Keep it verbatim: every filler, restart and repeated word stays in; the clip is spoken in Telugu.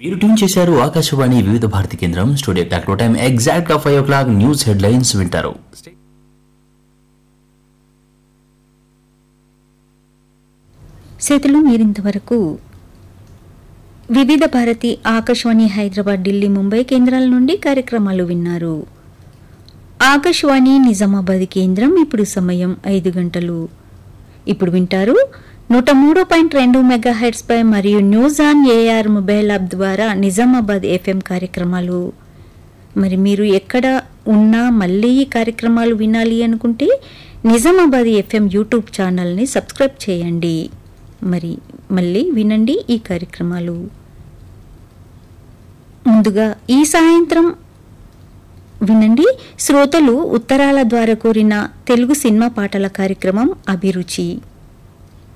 మీరు ట్యూన్ చేశారు ఆకాశవాణి వివిధ భారతి కేంద్రం. స్టూడియో క్లాక్ టైం ఎగ్జాక్ట్ గా ఫైవ్ ఓ క్లాక్ న్యూస్ హెడ్ లైన్స్ వింటారు. శ్రోతలు మీరింతవరకు వివిధ భారతి ఆకాశవాణి హైదరాబాద్, ఢిల్లీ, ముంబై కేంద్రాల నుండి కార్యక్రమాలు విన్నారు. ఆకాశవాణి నిజామాబాద్ కేంద్రం ఇప్పుడు సమయం ఐదు గంటలు. ఇప్పుడు వింటారు నూట మూడు పాయింట్ రెండు మెగా హెడ్స్ పై మరియు news on AR mobile app ద్వారా నిజామాబాద్ ఎఫ్ఎం కార్యక్రమాలు. మరి మీరు ఎక్కడ ఉన్నా మళ్ళీ ఈ కార్యక్రమాలు వినాలి అనుకుంటే నిజామాబాద్ ఎఫ్ఎం యూట్యూబ్ ఛానల్ని సబ్స్క్రైబ్ చేయండి. మరి మళ్ళీ వినండి ఈ కార్యక్రమాలు. ముందుగా ఈ సాయంత్రం వినండి శ్రోతలు ఉత్తరాల ద్వారా కోరిన తెలుగు సినిమా పాటల కార్యక్రమం అభిరుచి.